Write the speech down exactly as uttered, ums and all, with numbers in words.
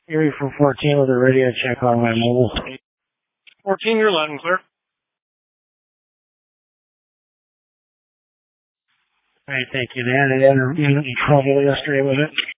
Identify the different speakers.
Speaker 1: Erie from fourteen with a radio check on my mobile.
Speaker 2: fourteen, you're loud and clear.
Speaker 1: All right, thank you, Dan. I had a unit in trouble yesterday with it.